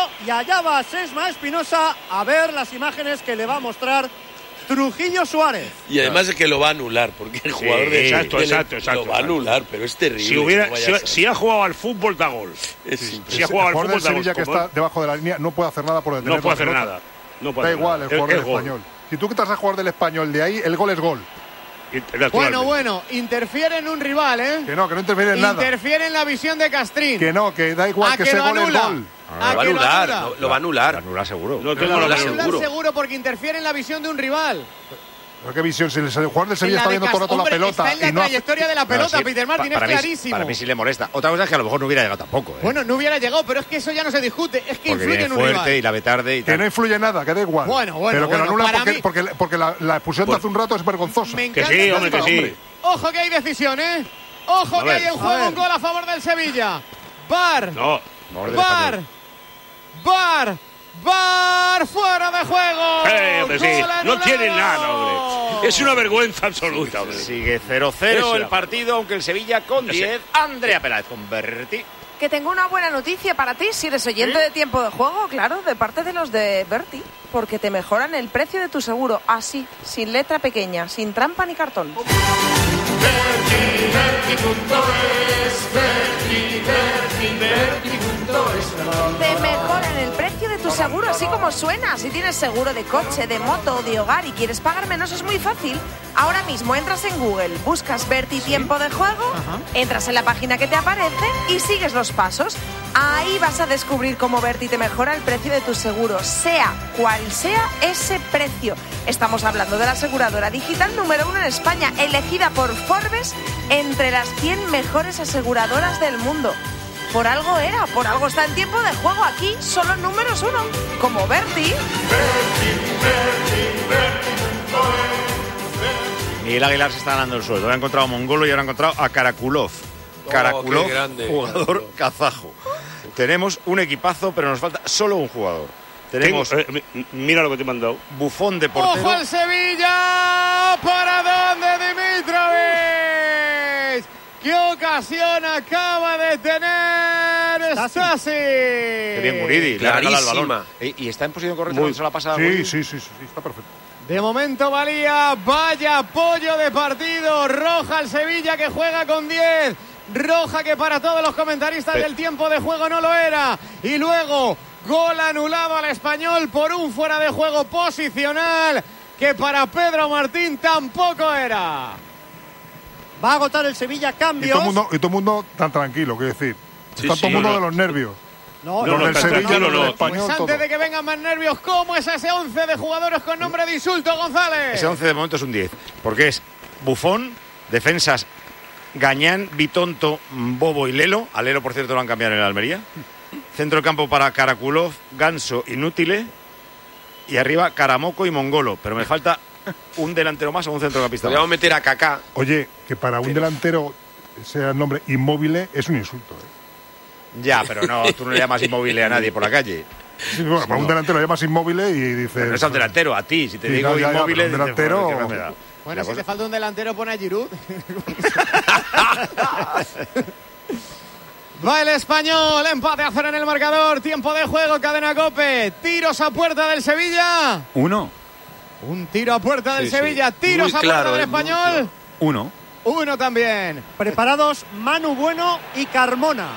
y allá va Sesma Espinosa a ver las imágenes que le va a mostrar Trujillo Suárez. Y además es que lo va a anular, porque el jugador de exacto. lo va a anular, pero es terrible. Si ha jugado al fútbol, da gol. Si ha jugado al fútbol, da gol. El Sevilla que está debajo de la línea no puede hacer nada por detener. No puede hacer nada. Da igual el jugador del Español. Si tú quitas a jugar del Español de ahí, el gol es gol. Bueno, interfiere en un rival, ¿eh? Que no interfiere en nada. Interfiere en la visión de Castrín. Que da igual que ese gol es gol. Lo va a anular. Lo anula seguro. Lo anula seguro porque interfiere en la visión de un rival. ¿Pero qué visión? Si el jugador del Sevilla está viendo todo el rato la pelota. Está en la trayectoria de la pelota, Peter Martin, es clarísimo. Para mí sí le molesta. Otra cosa es que a lo mejor no hubiera llegado tampoco. Bueno, no hubiera llegado, pero es que eso ya no se discute. Es que porque influye en un rival. fuerte y la ve tarde y tal. Que no influye nada, que da igual. Pero que lo anula porque la expulsión de hace un rato es vergonzosa. Que sí, hombre, que sí. Ojo que hay decisión, ¿eh? Ojo que hay en juego un gol a favor del Sevilla. VAR. VAR fuera de juego. Hombre, sí. No tiene nada, hombre. Es una vergüenza absoluta, hombre. Sigue 0-0 el partido, aunque el Sevilla con 10. Andrea Peláez con Berti. Que tengo una buena noticia para ti si eres oyente de Tiempo de Juego, claro, de parte de los de Berti, porque te mejoran el precio de tu seguro, así, sin letra pequeña, sin trampa ni cartón. Te mejoran el precio de tu seguro, así como suena. Si tienes seguro de coche, de moto o de hogar y quieres pagar menos, es muy fácil. Ahora mismo entras en Google, buscas Berti Tiempo de Juego, entras en la página que te aparece y sigues los pasos. Ahí vas a descubrir cómo Berti te mejora el precio de tu seguro, sea cual sea ese precio. Estamos hablando de la aseguradora digital número 1 en España, elegida por Forbes entre las 100 mejores aseguradoras del mundo. Por algo está en Tiempo de Juego aquí, solo números 1, como Berti. Miguel Aguilar se está ganando el sueldo. Ha encontrado a Mongolo y ahora ha encontrado a Karakulov. Karakulov, jugador kazajo. Tenemos un equipazo, pero nos falta solo un jugador. Tenemos. Mira lo que te he mandado. Buffon de portero. ¡Ojo al Sevilla! ¿Para dónde Dimitrovic? ¡Qué ocasión acaba de tener Stasi! Qué bien Guridi, clarísima. ¿Y está en posición correcta cuando se la pasa? Sí, está perfecto. De momento valía, vaya apoyo de partido. Roja al Sevilla que juega con 10. Roja que para todos los comentaristas del Tiempo de Juego no lo era. Y luego gol anulado al Español por un fuera de juego posicional que para Pedro Martín tampoco era. Va a agotar el Sevilla cambios. Y todo el mundo tan tranquilo, quiero decir. Está todo el mundo de los nervios. No, del Sevilla, los del Español, pues antes de que vengan más nervios, ¿cómo es ese 11 de jugadores con nombre de insulto, González? Ese 11 de momento es un 10, porque es Buffon, defensas Gañán, Bitonto, Bobo y Lelo. A Lelo, por cierto, lo han cambiado en el Almería. Centro de campo para Karakulov, Ganso, Inútile. Y arriba Karamoko y Mongolo. Pero me falta un delantero más o un centrocampista. Vamos a meter a Kaká. Oye, que para un delantero sea el nombre Inmóvil es un insulto, ¿eh? Ya, pero no, tú no le llamas Inmóvil a nadie por la calle. Sí, bueno, para un delantero le llamas Inmóvil y dices... Pero no es al delantero, a ti. Si te digo Inmóvil, un delantero... Bueno, si te falta un delantero, pone a Giroud. Va el Español, empate a 0 en el marcador. Tiempo de juego, cadena COPE. Tiros a puerta del Sevilla. 1. Un tiro a puerta del Sevilla. Tiros a puerta del Español. 1. 1 también. Preparados Manu Bueno y Carmona.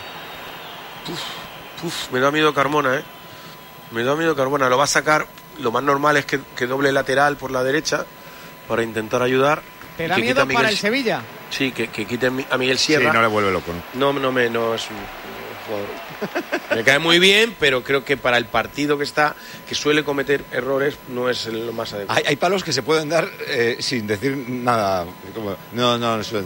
Me da miedo Carmona, Me da miedo Carmona. Lo va a sacar. Lo más normal es que doble lateral por la derecha para intentar ayudar. ¿Te da miedo para el Sevilla? Sí, que quiten a Miguel Sierra. Sí, no le vuelve loco. No es un jugador. Me cae muy bien, pero creo que para el partido que está, que suele cometer errores, no es lo más adecuado. Hay palos que se pueden dar sin decir nada. Como, no sí,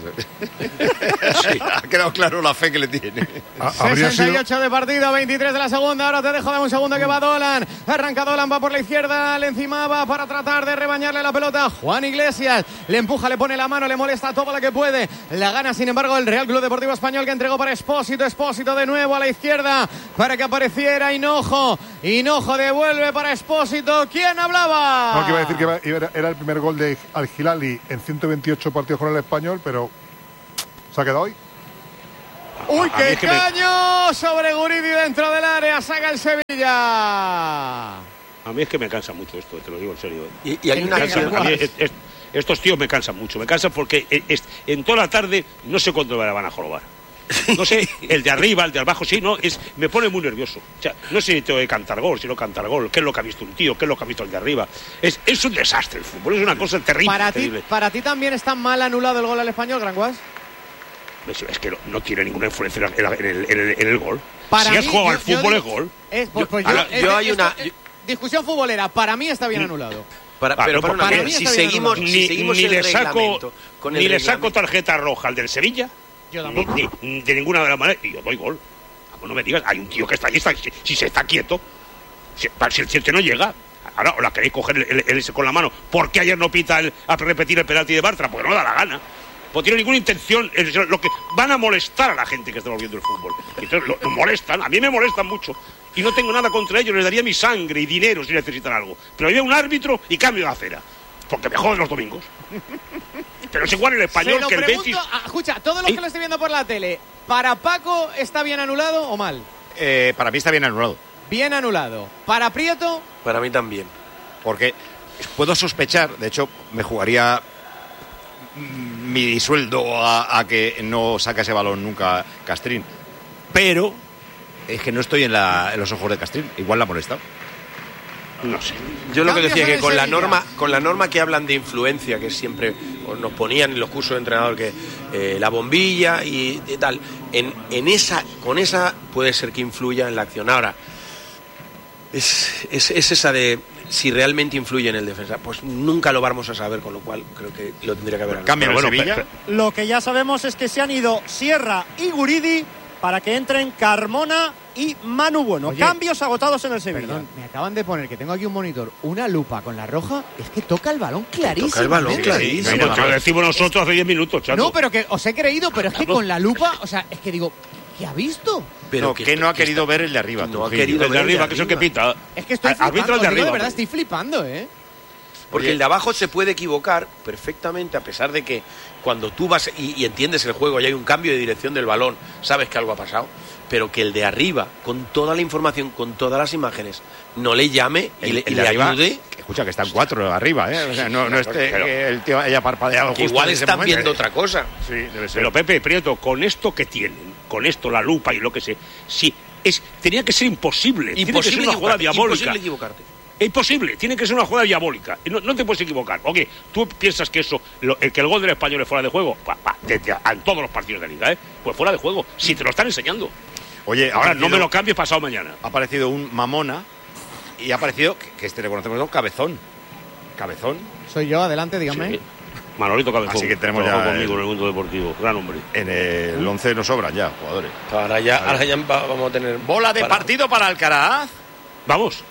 ha quedado claro la fe que le tiene. 68 de partido, 23 de la segunda. Ahora te dejo de un segundo que va Dolan. Arranca Dolan, va por la izquierda, le encimaba para tratar de rebañarle la pelota. Juan Iglesias le empuja, le pone la mano, le molesta todo lo que puede. La gana, sin embargo, el Real Club Deportivo Español, que entregó para Expósito. Expósito de nuevo a la izquierda para que apareciera Hinojo. Hinojo devuelve para Expósito. ¿Quién hablaba? No, que iba a decir que era el primer gol de Al-Hilali en 128 partidos con el Español, pero se ha quedado hoy. ¡Uy, qué caño! Sobre Guridi dentro del área, saca el Sevilla. A mí es que me cansa mucho esto, te lo digo en serio. Y hay una... Estos tíos me cansan mucho, me cansan porque en toda la tarde no sé cuándo me la van a jorobar. No sé, el de arriba, el de abajo, sí, no, me pone muy nervioso. O sea, no sé si tengo que cantar gol, si no cantar gol, qué es lo que ha visto un tío, qué es lo que ha visto el de arriba. Es un desastre el fútbol, es una cosa terrible. ¿Para ti también está mal anulado el gol al Español, Granguas? Es que no tiene ninguna influencia en el gol. Para si has mí, jugado al fútbol es gol. Hay una discusión futbolera, para mí está bien anulado. Para mí si seguimos ni le saco tarjeta roja al del Sevilla, ni de ninguna de las maneras, y yo doy gol. No me digas, hay un tío que está allí, si se está quieto, si el que no llega. Ahora, ¿o la queréis coger el con la mano? ¿Por qué ayer no pita a repetir el penalti de Bartra? Porque no da la gana. No tiene ninguna intención. Lo que van a molestar a la gente que está viendo el fútbol. Entonces lo molestan, a mí me molestan mucho. Y no tengo nada contra ellos, les daría mi sangre y dinero si necesitan algo. Pero había un árbitro y cambio de acera. Porque me joden los domingos. Pero es igual el Español que el Betis. Escucha, todos los que lo estoy viendo por la tele, ¿para Paco está bien anulado o mal? Para mí está bien anulado. Bien anulado. ¿Para Prieto? Para mí también. Porque puedo sospechar, de hecho, me jugaría mi sueldo a que no saque ese balón nunca Castrín. Pero es que no estoy en los ojos de Castrín. Igual la ha molestado. No sé. Yo lo que decía es que con la norma que hablan de influencia, que siempre nos ponían en los cursos de entrenador, que la bombilla y tal, con esa puede ser que influya en la acción. Ahora, es esa de si realmente influye en el defensa, pues nunca lo vamos a saber, con lo cual creo que lo tendría que haber. Cambio en Sevilla. Lo que ya sabemos es que se han ido Sierra y Guridi para que entren Carmona y Manu Bueno. Oye, cambios agotados en el Sevilla. Perdón, me acaban de poner, que tengo aquí un monitor, una lupa con la roja, es que toca el balón clarísimo. Toca el balón clarísimo. Porque lo decimos nosotros hace 10 minutos, chato. No, pero que os he creído, pero es que con la lupa, o sea, es que digo, ¿qué ha visto? Pero que no ha querido ver el de arriba. No ha querido el de arriba, que es el que pita. Es que estoy flipando, de verdad estoy flipando, Porque el de abajo se puede equivocar perfectamente, a pesar de que cuando tú vas y entiendes el juego y hay un cambio de dirección del balón, sabes que algo ha pasado, pero que el de arriba, con toda la información, con todas las imágenes, no le llame y le ayude. Escucha, que están 4 arriba, O sea, no el tío haya parpadeado justo. Igual están viendo otra cosa. Sí, debe ser. Pero Pepe Prieto, con esto que tienen, con esto, la lupa y lo que sé, sí, tenía que ser imposible. Tiene que ser una jugada diabólica. Imposible equivocarte. Es imposible, tiene que ser una jugada diabólica. No te puedes equivocar. Oye, tú piensas que que el gol del Español es fuera de juego, en todos los partidos de Liga, pues fuera de juego, si te lo están enseñando. Oye, ahora no me lo cambies pasado mañana. Ha aparecido un Mamona y ha aparecido, que le conocemos como Cabezón. Cabezón. Soy yo, adelante, dígame. Sí. Manolito Cabezón. Así que tenemos ya conmigo en el mundo deportivo. Gran hombre. En el 11 nos sobran ya jugadores. Ahora ya vamos a tener bola de partido para Alcaraz. Vamos.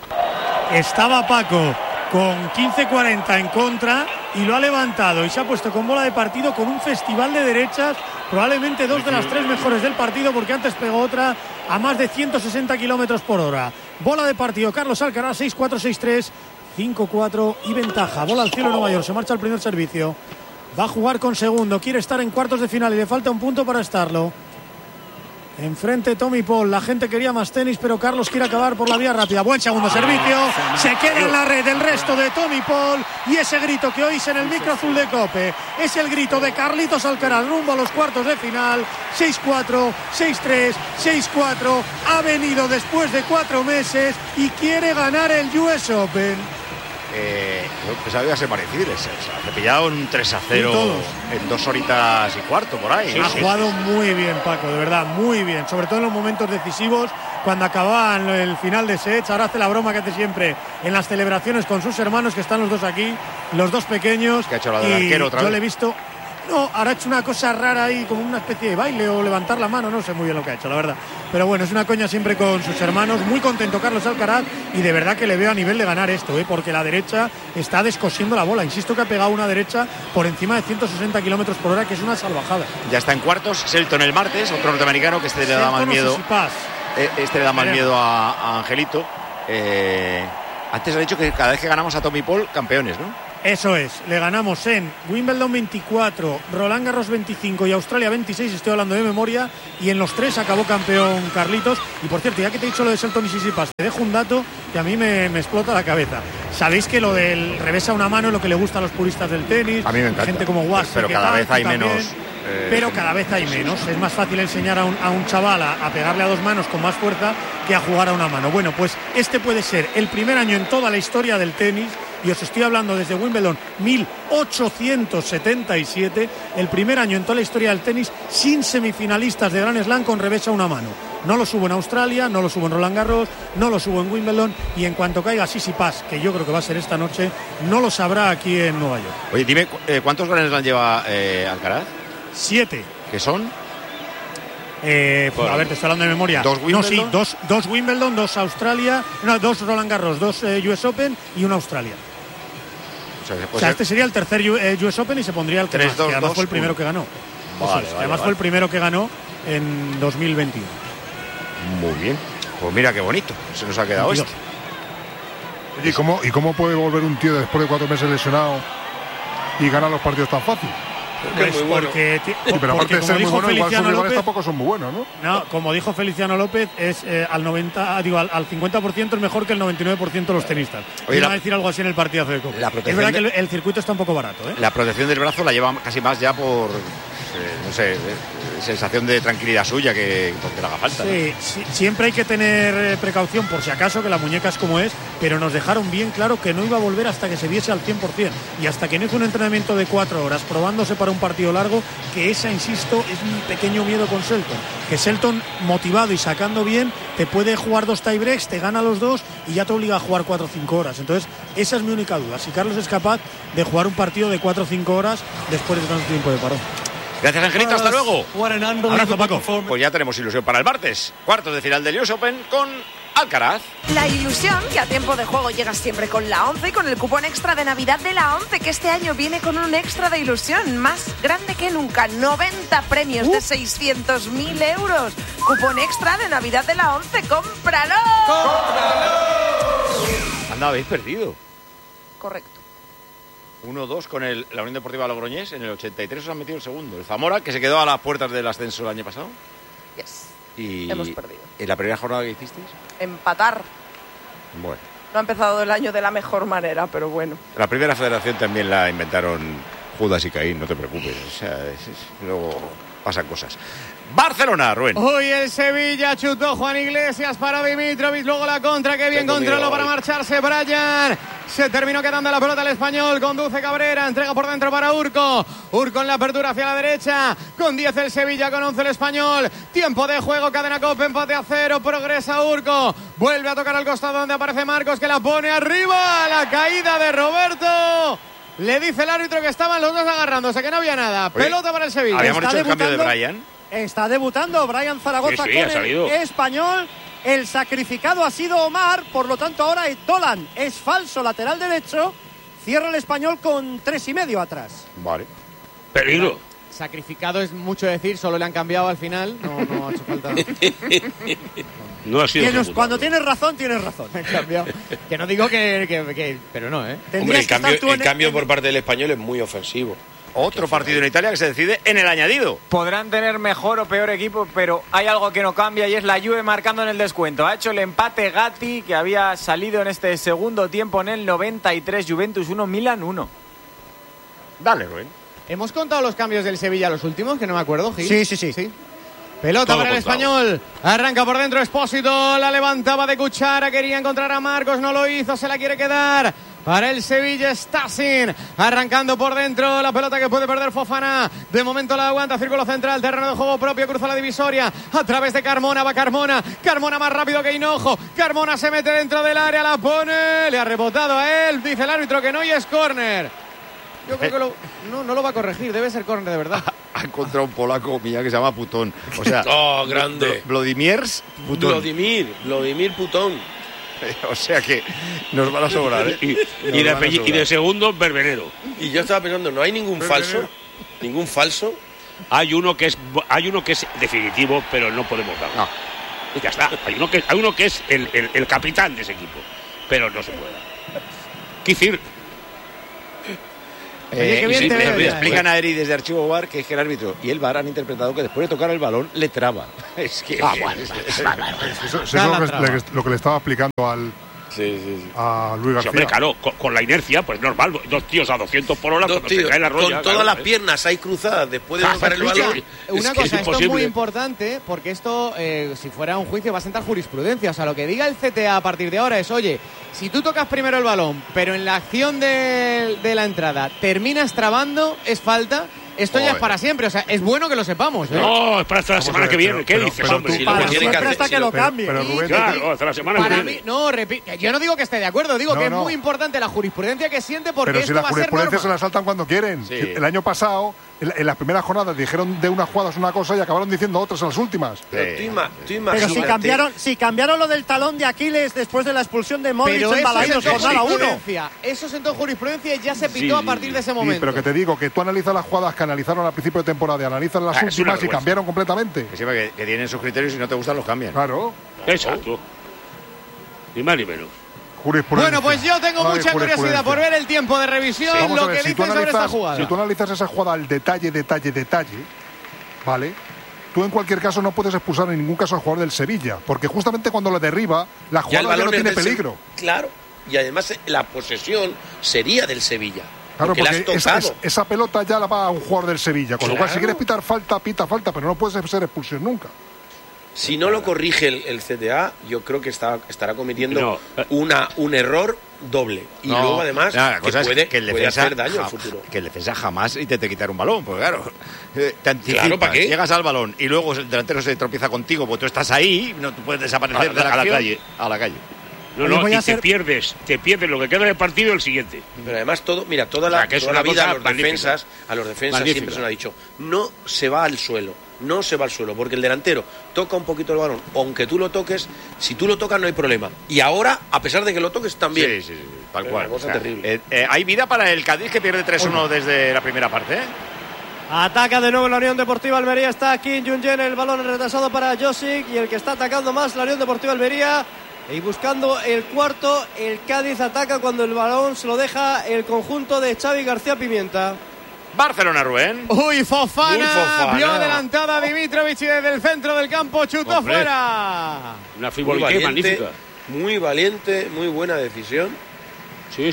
Estaba Paco con 15-40 en contra y lo ha levantado y se ha puesto con bola de partido con un festival de derechas, probablemente 2 de las 3 mejores del partido, porque antes pegó otra a más de 160 kilómetros por hora. Bola de partido, Carlos Alcaraz, 6-4, 6-3, 5-4 y ventaja. Bola al cielo Nueva York, se marcha al primer servicio. Va a jugar con segundo, quiere estar en cuartos de final y le falta un punto para estarlo. Enfrente Tommy Paul, la gente quería más tenis, pero Carlos quiere acabar por la vía rápida. Buen segundo servicio, se queda en la red el resto de Tommy Paul, y ese grito que oís en el micro azul de COPE es el grito de Carlitos Alcaraz rumbo a los cuartos de final. 6-4, 6-3, 6-4, ha venido después de 4 meses y quiere ganar el US Open. Yo pensaba que iba a ser parecido. Se ha pillado un 3-0 en 2 horitas y cuarto por ahí. Ha jugado muy bien, Paco, de verdad, muy bien. Sobre todo en los momentos decisivos, cuando acababan el final de sets. Ahora hace la broma que hace siempre en las celebraciones con sus hermanos, que están los dos aquí, los dos pequeños. Que ha hecho la del arquero otra vez. Yo le he visto. No, ahora ha hecho una cosa rara ahí, como una especie de baile o levantar la mano, no sé muy bien lo que ha hecho, la verdad. Pero bueno, es una coña siempre con sus hermanos. Muy contento Carlos Alcaraz, y de verdad que le veo a nivel de ganar esto, porque la derecha está descosiendo la bola. Insisto que ha pegado una derecha por encima de 160 kilómetros por hora, que es una salvajada. Ya está en cuartos, Selton el martes, otro norteamericano que le da más miedo. Este le da más miedo a Angelito. Antes ha dicho que cada vez que ganamos a Tommy Paul, campeones, ¿no? Eso es, le ganamos en Wimbledon 24, Roland Garros 25 y Australia 26, estoy hablando de memoria, y en los 3 acabó campeón Carlitos. Y por cierto, ya que te he dicho lo de Shelton y Tsitsipas, te dejo un dato que a mí me explota la cabeza. Sabéis que lo del revés a una mano es lo que le gusta a los puristas del tenis, a mí me encanta, gente como Guas, pero cada vez hay menos. Pero cada vez hay menos. Es más fácil enseñar a un chaval a pegarle a 2 manos con más fuerza que a jugar a una mano. Bueno, pues este puede ser el primer año en toda la historia del tenis, y os estoy hablando desde Wimbledon 1877, el primer año en toda la historia del tenis sin semifinalistas de Grand Slam con revés a una mano. No lo subo en Australia, no lo subo en Roland Garros, no lo subo en Wimbledon, y en cuanto caiga Tsitsipas, que yo creo que va a ser esta noche, no lo sabrá aquí en Nueva York. Oye, dime, ¿cuántos Grand Slam lleva Alcaraz? 7. ¿Qué son? A ver, te estoy hablando de memoria. ¿2 Wimbledon? No, sí, dos Wimbledon, 2 Australia, no, 2 Roland Garros, 2 US Open y 1 Australia. O sea, este sería el tercer US Open y se pondría el que 3, más, 2, que además 2, fue el primero 1. que ganó. Vale, además fue el primero que ganó en 2021. Muy bien. Pues mira qué bonito. Se nos ha quedado esto. Oye, ¿y cómo puede volver un tío después de 4 meses lesionado y ganar los partidos tan fácil? Pues muy bueno. Pero aparte de ser muy bueno, igual sus rivales tampoco son muy buenos, ¿no? No, como dijo Feliciano López, es al 50% es mejor que el 99% de los tenistas. Oye, iba a decir algo así en el partidazo de Copa. Es verdad que el circuito está un poco barato, ¿eh? La protección del brazo la lleva casi más ya por, no sé, sensación de tranquilidad suya que porque le haga falta. Sí, siempre hay que tener precaución por si acaso, que la muñeca es como es, pero nos dejaron bien claro que no iba a volver hasta que se viese al 100%, y hasta que no hizo un entrenamiento de 4 horas probándose para un partido largo, que esa, insisto, es mi pequeño miedo con Shelton, que Shelton, motivado y sacando bien, te puede jugar 2 tiebreaks, te gana los 2 y ya te obliga a jugar 4 o 5 horas. Entonces esa es mi única duda, si Carlos es capaz de jugar un partido de 4 o 5 horas después de tanto tiempo de parón. Gracias, Angelito, hasta luego. Abrazo, Paco. Pues ya tenemos ilusión para el martes. Cuartos de final del US Open con Alcaraz. La ilusión, que a tiempo de juego llega siempre con la 11 y con el cupón extra de Navidad de la 11, que este año viene con un extra de ilusión más grande que nunca. 90 premios de 600.000 euros. Cupón extra de Navidad de la 11. ¡Cómpralo! Anda, habéis perdido. Correcto. 1-2 con la Unión Deportiva Logroñés. En el 83 os han metido el segundo. El Zamora, que se quedó a las puertas del ascenso el año pasado. Yes. Y hemos perdido. ¿En la primera jornada que hicisteis? Empatar. Bueno. No ha empezado el año de la mejor manera, pero bueno. La primera federación también la inventaron Judas y Caín, no te preocupes. O sea, luego pasan cosas. Barcelona, Rubén. Hoy el Sevilla chutó Juan Iglesias para Dimitrovic, luego la contra, que bien controló para marcharse Bryan. Se terminó quedando la pelota el español, conduce Cabrera, entrega por dentro para Urco. Urco en la apertura hacia la derecha, con 10 el Sevilla, con 11 el español. Tiempo de juego, cadena Cope, empate a 0, progresa Urco. Vuelve a tocar al costado donde aparece Marcos, que la pone arriba, la caída de Roberto. Le dice el árbitro que estaban los dos agarrándose, que no había nada. Oye, pelota para el Sevilla. Habíamos hecho el cambio de Bryan. Está debutando Bryan Zaragoza Sí, con ha salido. el español. El sacrificado ha sido Omar, por lo tanto ahora Dolan es falso lateral derecho. Cierra el español con 3,5 atrás. Vale. Peligro. Sacrificado es mucho decir, solo le han cambiado al final. No ha hecho falta. No ha sido Cuando tienes razón, tienes razón. Que no digo que pero no, ¿eh? Hombre, el cambio por parte del español es muy ofensivo. Otro partido en Italia que se decide en el añadido. Podrán tener mejor o peor equipo, pero hay algo que no cambia y es la Juve marcando en el descuento. Ha hecho el empate Gatti, que había salido en este segundo tiempo en el 93. Juventus 1, Milan 1. Dale, Rubén. ¿Hemos contado los cambios del Sevilla, los últimos? Que no me acuerdo, Gil. Sí. Pelota Todo para el contado. español. Arranca por dentro Espósito. La levantaba de cuchara. Quería encontrar a Marcos. No lo hizo. Se la quiere quedar. Para el Sevilla, Stasin. Arrancando por dentro. La pelota que puede perder Fofana. De momento la aguanta. Círculo central. Terreno de juego propio. Cruza la divisoria. A través de Carmona. Va Carmona. Carmona más rápido que Hinojo. Carmona se mete dentro del área. La pone. Le ha rebotado a él. Dice el árbitro que no y es córner. Yo creo que no lo va a corregir. Debe ser córner de verdad. Ha encontrado un polaco mía que se llama Putón. O sea, ¡oh, grande! Vladimirs Putón. Vladimir Putón. O sea que nos van a sobrar, ¿eh? Y de segundo, Berbenero. Y yo estaba pensando, no hay ningún falso. Ningún falso. Hay uno que es definitivo, pero no podemos darlo. No. Y ya está. Hay uno que es el capitán de ese equipo, pero no se puede dar. Kicir. Qué bien te veo, le explican a Eri desde Archivo VAR que es que el árbitro y el VAR han interpretado que después de tocar el balón le traba. Es que... Eso es lo que le estaba explicando a Luis García. Hombre, claro, con la inercia, pues normal, dos tíos a 200 por hora, cuando se cae la roya, con todas las piernas ahí cruzadas después de tocar el balón. Una cosa, esto es muy importante, porque esto, si fuera un juicio, va a sentar jurisprudencia. O sea, lo que diga el CTA a partir de ahora es, oye, si tú tocas primero el balón, pero en la acción de la entrada terminas trabando, es falta. Esto ya es para siempre, o sea, es bueno que lo sepamos. No, es para hasta la semana que viene. ¿Qué dices, hombre? Para siempre hasta que lo cambie. Claro, hasta la semana que viene. No, repite, yo no digo que esté de acuerdo, digo que es muy importante la jurisprudencia que siente, porque pero esto si la va a ser jurisprudencia norma. se la saltan cuando quieren. Sí. El año pasado, en las primeras jornadas dijeron de unas jugadas una cosa y acabaron diciendo otras en las últimas. Pero tú Pero si cambiaron lo del talón de Aquiles después de la expulsión de Modric en Balaídos jornada 1. Eso sentó jurisprudencia y ya se pitó a partir de ese momento. Sí, pero que te digo que tú analizas las jugadas que analizaron al principio de temporada y analizas las últimas y cambiaron completamente. Que tienen sus criterios y si no te gustan los cambian. Claro. Exacto. Ni más ni menos. Bueno, pues yo tengo mucha curiosidad por ver el tiempo de revisión, lo que dicen sobre esta jugada. Si tú analizas esa jugada al detalle, ¿vale? Tú en cualquier caso no puedes expulsar en ningún caso al jugador del Sevilla, porque justamente cuando lo derriba, la jugada ya no tiene peligro. Claro, y además la posesión sería del Sevilla. Claro, porque la has tocado. esa pelota ya la va a un jugador del Sevilla, con lo cual si quieres pitar falta, pita falta, pero no puedes ser expulsión nunca. Si no lo corrige el CTA, yo creo que estará cometiendo un error doble. Y luego, además, que puede hacer daño al futuro. Que el defensa jamás intente quitar un balón, porque claro, te anticipas, ¿para qué? llegas al balón y luego el delantero se tropieza contigo, porque tú estás ahí, no puedes desaparecer de la calle. No, y te pierdes lo que queda del partido el siguiente. Pero además toda la vida a los defensas siempre se nos ha dicho, no se va al suelo, porque el delantero toca un poquito el balón, aunque tú lo toques, si tú lo tocas no hay problema. Y ahora, a pesar de que lo toques, también. Sí, tal cual. Una cosa terrible. Hay vida para el Cádiz, que pierde 3-1 desde la primera parte, ¿eh? Ataca de nuevo la Unión Deportiva Almería. Está Kim Jong-un, el balón retrasado para Josic, y el que está atacando más la Unión Deportiva Almería. Y buscando el cuarto, el Cádiz ataca cuando el balón se lo deja el conjunto de Xavi García Pimienta. Barcelona, Rubén. Uy, Fofana. Vio adelantada a Dimitrovic y desde el centro del campo chutó fuera. Una futbolística magnífica. Muy valiente, muy buena decisión. Sí.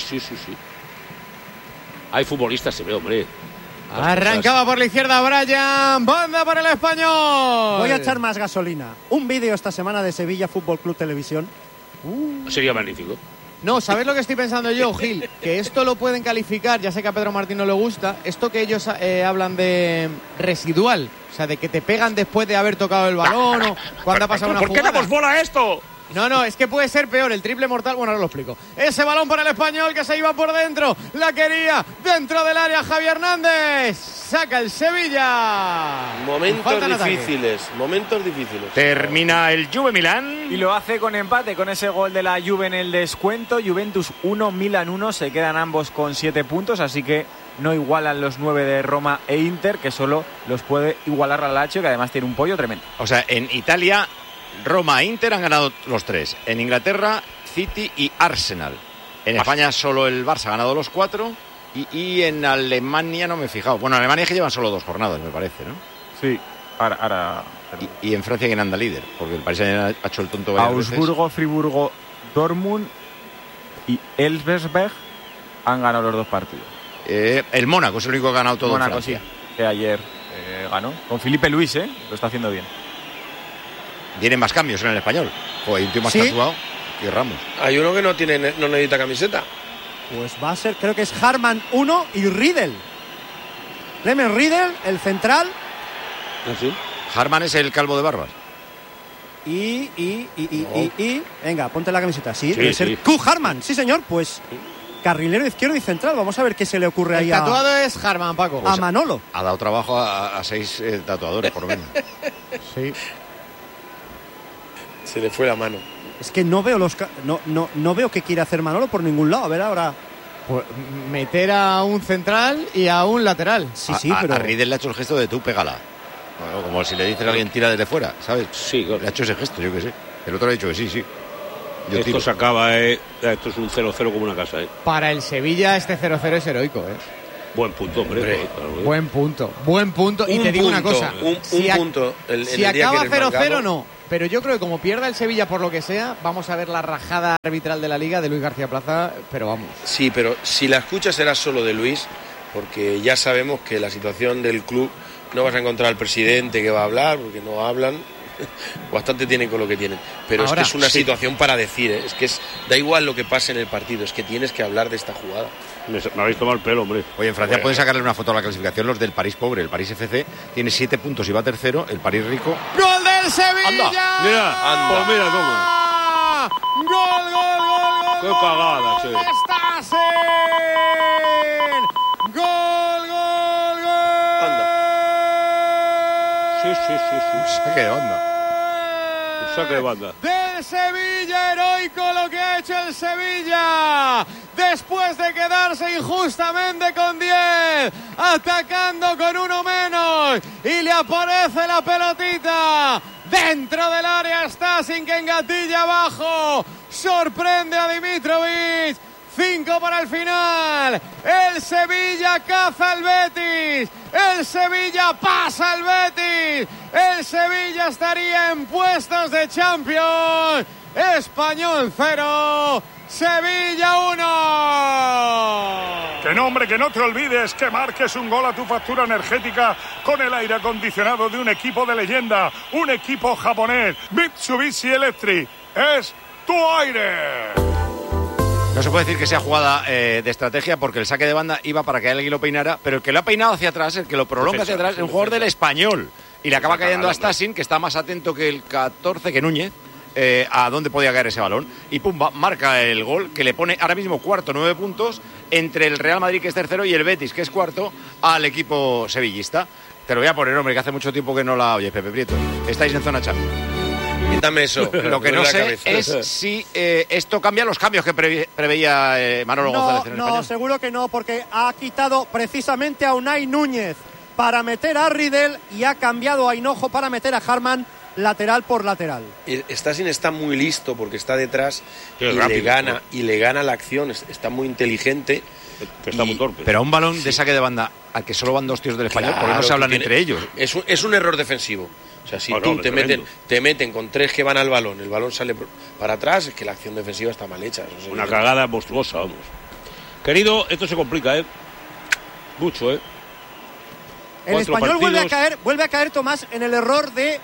Hay futbolistas, se ve, hombre. Arrancaba por la izquierda Brian, banda para el Español. Voy a echar más gasolina. Un vídeo esta semana de Sevilla Fútbol Club Televisión. Sería magnífico. No, ¿sabes lo que estoy pensando yo, Gil? Que esto lo pueden calificar, ya sé que a Pedro Martín no le gusta, esto que ellos hablan de residual, o sea, de que te pegan después de haber tocado el balón o cuando ha pasado una jugada. ¿Por qué damos bola a esto? No, es que puede ser peor, el triple mortal, bueno, ahora lo explico. Ese balón para el Español que se iba por dentro, la quería dentro del área Javier Hernández, saca el Sevilla. Momentos difíciles. Termina el Juve Milán. Y lo hace con empate, con ese gol de la Juve en el descuento. Juventus 1, Milán 1, se quedan ambos con 7 puntos, así que no igualan los 9 de Roma e Inter, que solo los puede igualar la Lazio, que además tiene un pollo tremendo. O sea, en Italia, Roma e Inter han ganado los 3. En Inglaterra, City y Arsenal. En España solo el Barça ha ganado los 4. Y en Alemania no me he fijado. Bueno, en Alemania es que llevan solo 2 jornadas, me parece, ¿no? Sí, ahora. Y en Francia, ¿quién anda líder? Porque el Paris ha hecho el tonto. Augsburgo, Friburgo, Dortmund y Elversberg han ganado los 2 partidos. El Mónaco es el único que ha ganado todo. Mónaco, sí, que ayer ganó. Con Felipe Luis, lo está haciendo bien. Vienen más cambios en el Español. Hay un tío más tatuado y Ramos. Hay uno que no necesita camiseta. Pues va a ser, creo que es Harman 1 y Riedel. Clemens Riedel, el central. ¿Sí? Harman es el calvo de barbas. Y venga, ponte la camiseta. Sí, debe ser Q Harman, sí señor, pues carrilero izquierdo y central. Vamos a ver qué se le ocurre ahí el tatuado es Harman, Paco. A Manolo. Ha dado trabajo a 6 tatuadores, por lo menos. Sí. Se le fue la mano. Es que no veo no veo qué quiere hacer Manolo por ningún lado. A ver ahora. Pues meter a un central y a un lateral. Sí, pero a Riedel le ha hecho el gesto de tú pégala. Bueno, como si le dices a alguien tira desde fuera, ¿sabes? Sí, claro. Le ha hecho ese gesto, yo que sé. El otro le ha dicho que sí. Esto se acaba, esto es un 0-0 como una casa, Para el Sevilla este 0-0 es heroico, Buen punto, hombre. Buen punto. Y te digo una cosa. Un punto. Si acaba 0-0, no. Pero yo creo que como pierda el Sevilla por lo que sea, vamos a ver la rajada arbitral de la Liga de Luis García Plaza, pero vamos. Sí, pero si la escucha será solo de Luis, porque ya sabemos que la situación del club, no vas a encontrar al presidente que va a hablar, porque no hablan. Bastante tienen con lo que tienen, pero ahora, es que es una situación para decir, es que da igual lo que pase en el partido, es que tienes que hablar de esta jugada. Me habéis tomado el pelo, hombre. Oye, en Francia pueden sacarle una foto a la clasificación los del París pobre. El París FC tiene 7 puntos y va tercero, el París rico. ¡Gol del Sevilla! ¡Anda! Mira, pues mira, toma. ¡Gol! ¡Qué cagada, sí! ¡Gol! ¡Anda! Sí. Saque de banda. Saque de banda. Del Sevilla, heroico lo que ha hecho el Sevilla. Después de quedarse injustamente con 10, atacando con uno menos. Y le aparece la pelotita. Dentro del área está sin que engatilla abajo. Sorprende a Dimitrovic. 5 para el final. El Sevilla caza al Betis. El Sevilla pasa al Betis. El Sevilla estaría en puestos de Champions. Español 0. Sevilla 1. Que no, hombre, que no te olvides que marques un gol a tu factura energética con el aire acondicionado de un equipo de leyenda, un equipo japonés. Mitsubishi Electric es tu aire. No se puede decir que sea jugada de estrategia porque el saque de banda iba para que alguien lo peinara, pero el que lo ha peinado hacia atrás, el que lo prolonga hacia atrás, es un jugador del Español. Y le acaba cayendo a Stasin, que está más atento que el 14, que Núñez, a dónde podía caer ese balón. Y pumba, marca el gol que le pone ahora mismo cuarto, 9 puntos, entre el Real Madrid, que es tercero, y el Betis, que es cuarto, al equipo sevillista. Te lo voy a poner, hombre, que hace mucho tiempo que no la oyes, Pepe Prieto. Estáis en zona Champions. Quítame eso. Lo que no sé es si esto cambia los cambios que preveía Manolo González en el Español. No, seguro que no, porque ha quitado precisamente a Unai Núñez para meter a Riedel y ha cambiado a Hinojo para meter a Harman lateral por lateral. Stasin está muy listo porque está detrás y rápido, le gana la acción, está muy inteligente. Está muy torpe. Pero a un balón de saque de banda al que solo van 2 tíos del Español, claro, porque no se hablan entre ellos. Es un error defensivo. O sea, si tú te meten con 3 que van al balón, el balón sale para atrás, es que la acción defensiva está mal hecha. Una cagada monstruosa, vamos. Querido, esto se complica, mucho, El Español vuelve a caer, Tomás, en el error de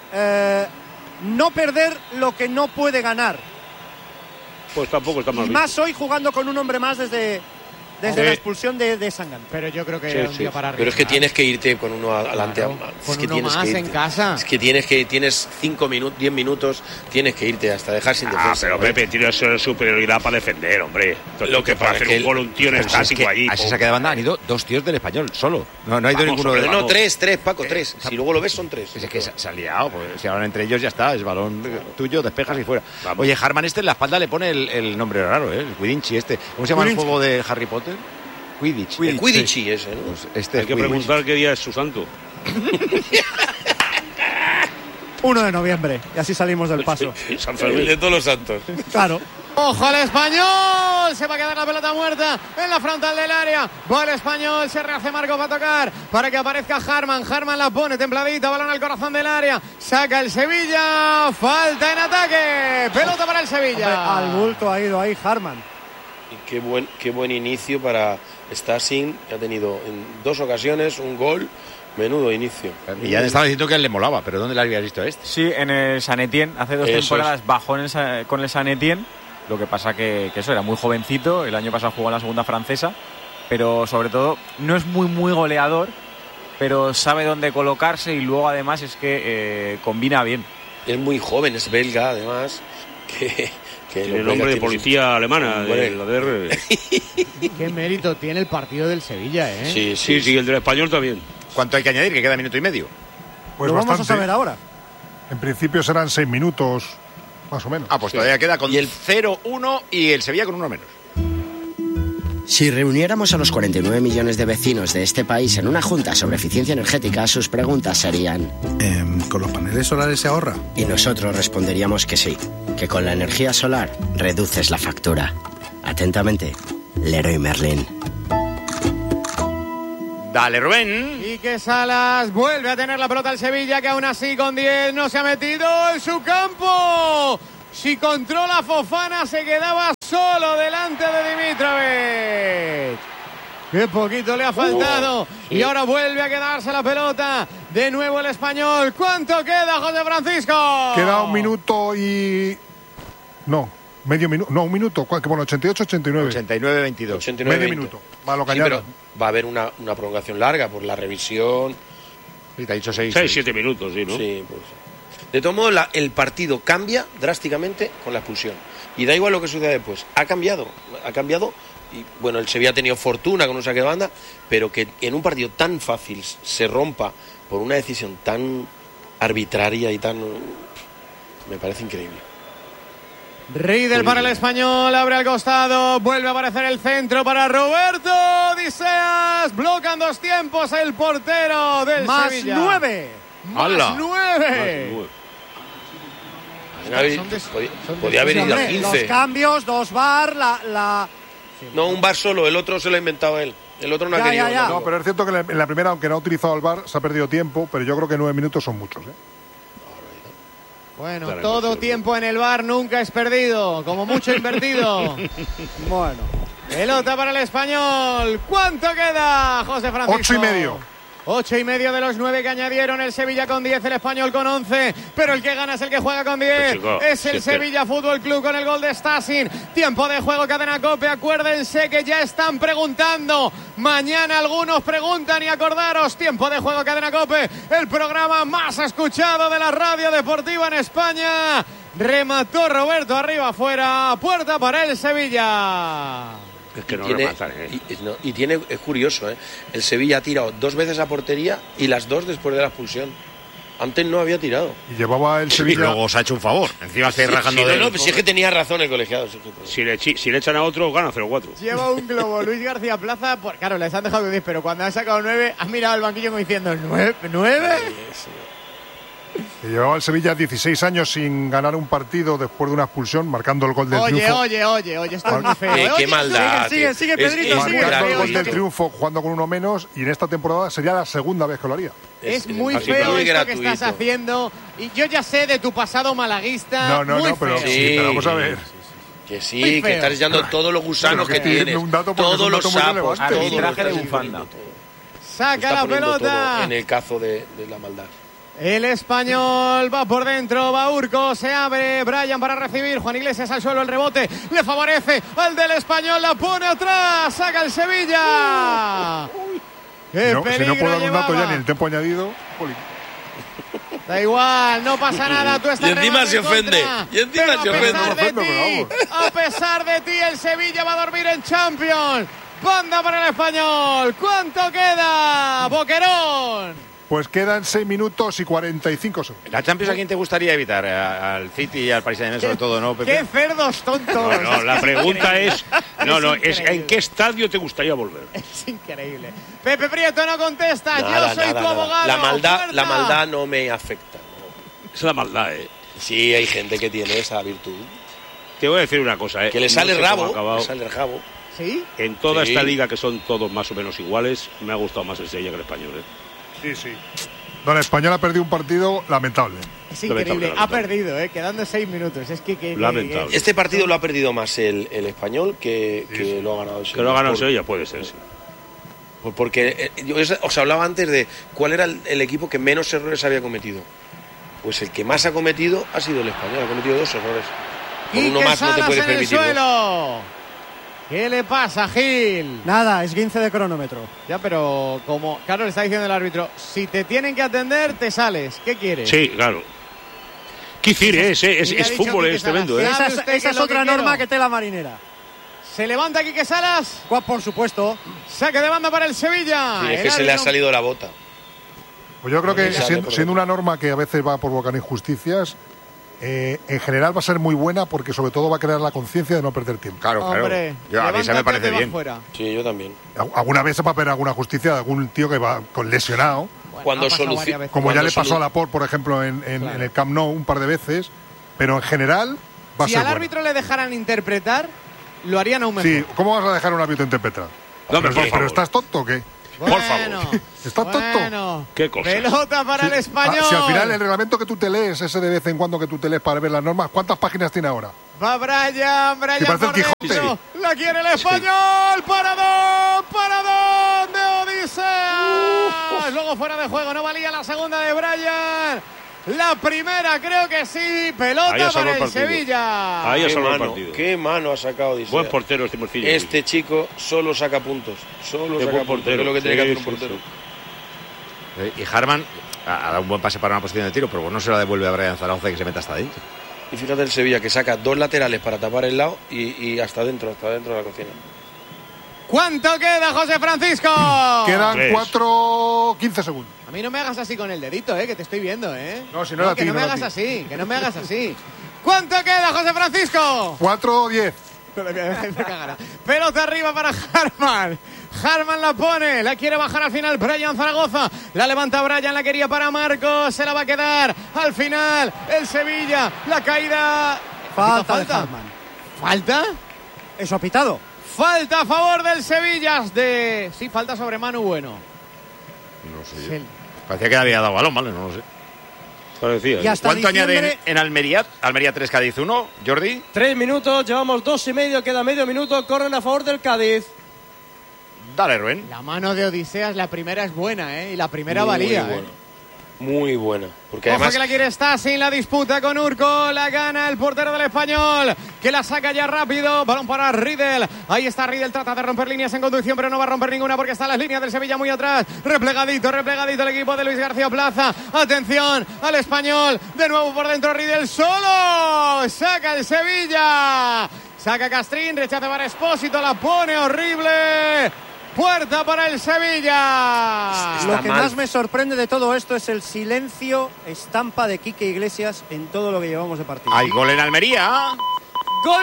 no perder lo que no puede ganar. Pues tampoco está mal. Y más hoy jugando con un hombre más desde la expulsión de Sangan. Pero yo creo que era un día para arriesgar. Pero es que tienes que irte con uno adelante. Claro, con uno más en casa. Es que tienes 5 minutos, 10 minutos, tienes que irte hasta dejar sin defensa. Pero Pepe, tienes superioridad para defender, hombre. Lo que para pasa hacer un gol un tío en estático allí. A ese saque de banda han ido 2 tíos del Español, solo. No ha ido ninguno de... No, 3, Paco, 3. Si luego lo ves, son 3. Es que se ha liado, pues si ahora entre ellos ya está, es balón tuyo, despejas y fuera. Vamos. Oye, Harman en la espalda le pone el nombre raro, el Quidditch este. ¿Cómo se llama el juego de Harry Potter? Quidditch. El Quidditch ese, ¿no? Pues hay que preguntar qué día es su santo. 1 de noviembre, y así salimos del paso. San Fermín. De todos los santos. Claro. ¡Ojo al Español! Se va a quedar la pelota muerta en la frontal del área. Va el Español, se rehace Marcos para tocar, para que aparezca Harman. Harman la pone templadita, balón al corazón del área. Saca el Sevilla, falta en ataque. Pelota para el Sevilla. Hombre, al bulto ha ido ahí Harman. Y qué buen inicio para Stasin, que ha tenido en 2 ocasiones un gol. Menudo inicio. Y ya estaba diciendo que a él le molaba, pero ¿dónde le habías visto a este? Sí, en el San Etienne. Hace 2 temporadas bajó con el San Etienne. Lo que pasa que eso era muy jovencito. El año pasado jugó en la segunda francesa. Pero sobre todo no es muy goleador, pero sabe dónde colocarse y luego además es que combina bien. Es muy joven, es belga además. Tiene el nombre de policía alemana, de la DR. Qué mérito tiene el partido del Sevilla, ¿eh? Sí, el del Español también. ¿Cuánto hay que añadir? Que queda 1,5 minutos. Pues lo vamos a saber ahora. En principio serán 6 minutos, más o menos. Pues todavía queda con el 0-1 y el Sevilla con 1 menos. Si reuniéramos a los 49 millones de vecinos de este país en una junta sobre eficiencia energética, sus preguntas serían... ¿Con los paneles solares se ahorra? Y nosotros responderíamos que sí, que con la energía solar reduces la factura. Atentamente, Leroy Merlin. Dale, Rubén. Quique Salas vuelve a tener la pelota el Sevilla, que aún así con 10 no se ha metido en su campo. Si controla Fofana, se quedaba solo delante de Dimitrovic. Qué poquito le ha faltado. Sí. Y ahora vuelve a quedarse la pelota. De nuevo el Español. ¿Cuánto queda, José Francisco? Queda 1 minuto y... No, medio minuto. No, 1 minuto. ¿Qué pone? 88-89. 89-22. Medio minuto. Va lo que Sí, pero va a haber una prolongación larga por la revisión. Sí, te ha dicho 6-7 minutos, sí, ¿no? Sí, pues. De todo modo, el partido cambia drásticamente con la expulsión. Y da igual lo que suceda después. Ha cambiado. Y bueno, el Sevilla ha tenido fortuna con un saque de banda, pero que en un partido tan fácil se rompa por una decisión tan arbitraria y tan... me parece increíble. Riedel para el Español, abre al costado, vuelve a aparecer el centro para Roberto Odiseas. Blocan 2 tiempos el portero del Más Sevilla. 9. Más 9. Podía haber ido a 15. Los cambios, 2 VAR, No, un VAR solo, el otro se lo ha inventado él. El otro no ha querido. No, pero es cierto que en la primera, aunque no ha utilizado el VAR, se ha perdido tiempo, pero yo creo que 9 minutos son muchos, ¿eh? Bueno, todo tiempo en el VAR nunca es perdido, como mucho invertido. Bueno. Pelota para el Español. ¿Cuánto queda, José Francisco? 8 y medio. 8 y medio de los 9 que añadieron, el Sevilla con 10, el Español con 11, pero el que gana es el que juega con 10, chico, es el Sevilla Fútbol Club con el gol de Stasin. Tiempo de juego, Cadena COPE, acuérdense que ya están preguntando, mañana algunos preguntan y acordaros, tiempo de juego, Cadena COPE, el programa más escuchado de la radio deportiva en España. Remató Roberto arriba, afuera, puerta para el Sevilla. Es que no tiene, rematan, ¿eh? y tiene, es curioso, ¿eh? El Sevilla ha tirado 2 veces a portería y las 2 después de la expulsión. Antes no había tirado. Y llevaba el Sevilla... Y luego os ha hecho un favor. Encima estáis rajando de... No, si es que tenía razón el colegiado. Si le echan a otro, gana 0-4. Lleva un globo Luis García Plaza. Claro, les han dejado 10, pero cuando han sacado 9, han mirado al banquillo como diciendo, ¿9? Que llevaba el Sevilla 16 años sin ganar un partido después de una expulsión, marcando el gol del triunfo. Oye, esto es muy feo. Qué maldad. Sigue, Pedrito, sigue. Marcando el gol del triunfo jugando con uno menos, y en esta temporada sería la segunda vez que lo haría. Es muy feo esto que estás haciendo. Y yo ya sé de tu pasado malaguista. No, pero vamos a ver. Que sí, que estás echando todos los gusanos que tienes. Todos los sapos. Arbitraje de bufanda. Saca la pelota. En el cazo de la maldad. El Español va por dentro, va Urco, se abre, Bryan para recibir, Juan Iglesias al suelo, el rebote, le favorece al del Español, la pone atrás, saca el Sevilla. ¡Qué peligro! Si no puedo dar un dato llevaba. ya en el tiempo añadido... Da igual, no pasa nada, tú estás y encima se ofende. Y encima se ofende. A pesar de ti, el Sevilla va a dormir en Champions. Banda para el Español. ¿Cuánto queda, Boquerón? Pues quedan 6 minutos y 45 segundos. ¿La Champions a quién te gustaría evitar? Al City y al Paris Saint-Germain sobre todo, ¿no, Pepe? ¡Qué cerdos tontos! No, la pregunta es ¿en qué estadio te gustaría volver? Es increíble. Pepe Prieto no contesta, Nada, yo soy tu abogado. La maldad no me afecta. No. Es la maldad, ¿eh? Sí, hay gente que tiene esa virtud. Te voy a decir una cosa, ¿eh? Que le sale no sé rabo. cómo ha acabado. Le sale el rabo. ¿Sí? En toda esta liga, que son todos más o menos iguales, me ha gustado más el Sevilla que el Español, ¿eh? Sí. No, el Español ha perdido un partido lamentable. Es increíble, ha perdido, quedando 6 minutos. Es que lamentable. Este partido lo ha perdido más el Español que lo ha ganado el Sevilla. Que lo ha ganado el Sevilla, puede ser, sí. Porque yo os hablaba antes de cuál era el equipo que menos errores había cometido. Pues el que más ha cometido ha sido el Español. Ha cometido 2 errores. Con uno más no te puedes permitir. ¿Qué le pasa, Gil? Nada, es 15 de cronómetro. Ya, pero como claro le está diciendo el árbitro, si te tienen que atender, te sales. ¿Qué quieres? Sí, claro. ¿Qué decir? Es fútbol, es tremendo, ¿eh? Esa es otra norma que tela marinera. ¿Se levanta Quique Salas? Por supuesto. Saque de banda para el Sevilla. Sí, es que se le ha salido la bota. Pues yo creo que siendo una norma que a veces va a provocar injusticias, en general va a ser muy buena porque sobre todo va a crear la conciencia de no perder tiempo. Claro. Hombre, a mí esa me parece bien. Fuera. Sí, yo también. Alguna vez se va a ver alguna justicia de algún tío que va con lesionado. Cuando como ya le pasó a Laporte, por ejemplo, en el Camp Nou un par de veces. Pero en general va a ser Si al árbitro le dejaran interpretar, lo harían aún mejor. Sí, ¿cómo vas a dejar a un árbitro interpretar? No, ¿Pero estás tonto o qué? Por favor. ¿Estás tonto? ¿Qué cosa? Pelota para el español. Si al final el reglamento que tú te lees, ese de vez en cuando que tú te lees para ver las normas, ¿cuántas páginas tiene ahora? Va Brian por dentro. La quiere el español. Paradón de Odisea. Luego fuera de juego. No valía la segunda de Brian. La primera creo que sí. Pelota para el Sevilla. Ahí ha salvado el partido. Qué mano ha sacado Odisea. Buen portero este Morcillo. Este chico solo saca puntos. Solo saca puntos. Portero. Es lo que tiene que hacer un portero. Y Harman ha dado un buen pase para una posición de tiro, pero no se la devuelve a Brian Zaragoza que se meta hasta dentro. Y fíjate el Sevilla que saca 2 laterales para tapar el lado y hasta dentro de la cocina. ¿Cuánto queda, José Francisco? Quedan 4:15 segundos. A mí no me hagas así con el dedito, que te estoy viendo, No, si no era a ti, que no me hagas así, que no me hagas así. ¿Cuánto queda, José Francisco? 4:10. Pelota arriba para Harman. Harman la pone, la quiere bajar al final Brian Zaragoza. La levanta Brian, la quería para Marcos. Se la va a quedar al final el Sevilla. La caída. Falta de Harman. ¿Falta? Eso ha pitado. Falta a favor del Sevilla. Sí, falta sobre Manu Bueno. No sé. Parecía que había dado balón, ¿vale? No lo sé. Parecía. ¿Cuánto añaden en Almería? Almería 3, Cádiz 1. Jordi. 3 minutos, llevamos 2,5, queda medio minuto. Corren a favor del Cádiz. Dale, Rubén. La mano de Odiseas, la primera es buena, y la primera valía. Muy buena. Porque Ojo además que la quiere Stasi en la disputa con Urco. La gana el portero del Español, que la saca ya rápido. Balón para Riedel. Ahí está Riedel, trata de romper líneas en conducción, pero no va a romper ninguna porque están las líneas del Sevilla muy atrás. Replegadito el equipo de Luis García Plaza. Atención al Español. De nuevo por dentro Riedel solo. Saca el Sevilla. Saca Castrín, rechaza para Espósito. La pone horrible. Puerta para el Sevilla. Lo que más me sorprende de todo esto es el silencio estampa de Quique Iglesias en todo lo que llevamos de partido. Hay gol en Almería. ¡Gol!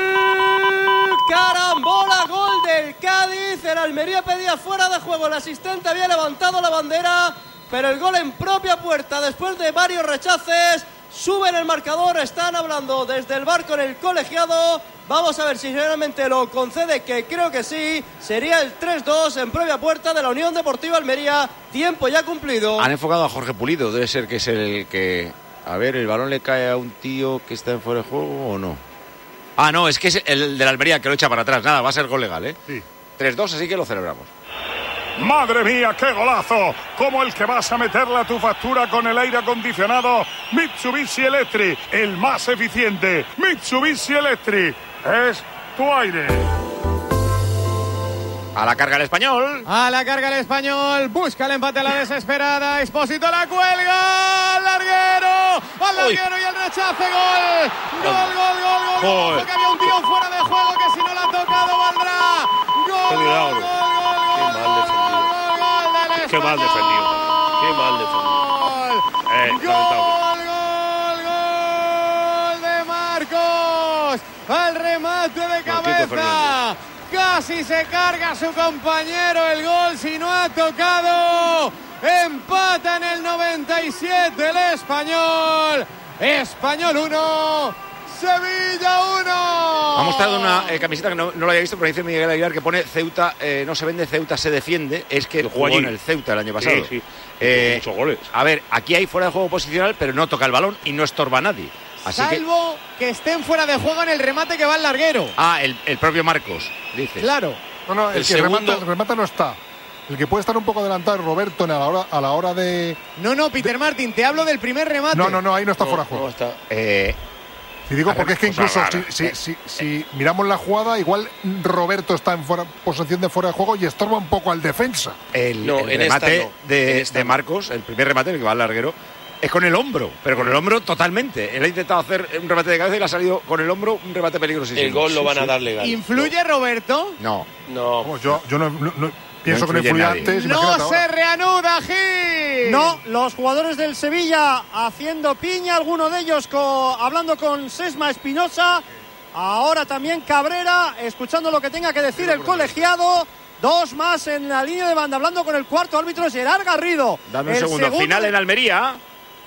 ¡Carambola! ¡Gol del Cádiz! El Almería pedía fuera de juego. El asistente había levantado la bandera, pero el gol en propia puerta después de varios rechaces. Suben el marcador, están hablando desde el bar con el colegiado. Vamos a ver si realmente lo concede, que creo que sí. Sería el 3-2 en propia puerta de la Unión Deportiva Almería. Tiempo ya cumplido. Han enfocado a Jorge Pulido, debe ser que es el que... A ver, ¿el balón le cae a un tío que está en fuera de juego o no? Ah, no, es que es el de la Almería que lo echa para atrás. Nada, va a ser gol legal, Sí. 3-2, así que lo celebramos. ¡Madre mía, qué golazo! Como el que vas a meterle a tu factura con el aire acondicionado Mitsubishi Electric, el más eficiente. Mitsubishi Electric es tu aire. A la carga el Español. A la carga el Español. Busca el empate a la desesperada. Expósito la cuelga. Al larguero y el rechace. Gol. Porque había un tío fuera de juego que si no la ha tocado valdrá. Gol. Qué mal defendido. Gol de Marcos. Al remate de cabeza. Casi se carga a su compañero el gol si no ha tocado. Empata en el 97 el Español. Español 1, Sevilla 1. Ha mostrado una camiseta que no lo había visto, pero dice Miguel Aguilar que pone Ceuta, no se vende Ceuta, se defiende. Es que jugó en el Ceuta el año pasado. Sí. Muchos goles. A ver, aquí hay fuera de juego posicional, pero no toca el balón y no estorba a nadie. Así Salvo que estén fuera de juego en el remate que va al larguero. Ah, el propio Marcos, dice. Claro. No, el que remata no está. El que puede estar un poco adelantado es Roberto a la hora de... No, Peter Martin, te hablo del primer remate. No, ahí no está fuera de juego. No está. Y digo porque es que incluso si miramos la jugada, igual Roberto está en posición de fuera de juego y estorba un poco al defensa. El remate de Marcos, el primer remate, el que va al larguero, es con el hombro, pero con el hombro totalmente. Él ha intentado hacer un remate de cabeza y le ha salido con el hombro un remate peligrosísimo. El gol lo van a dar legal. ¿Influye Roberto? No. Yo no pienso que no influye antes. No se reanuda, Gil. No, los jugadores del Sevilla haciendo piña, alguno de ellos hablando con Sesma Espinosa. Ahora también Cabrera, escuchando lo que tenga que decir el colegiado. Dos más en la línea de banda, hablando con el cuarto árbitro, Gerard Garrido. Dame un segundo. Final en Almería.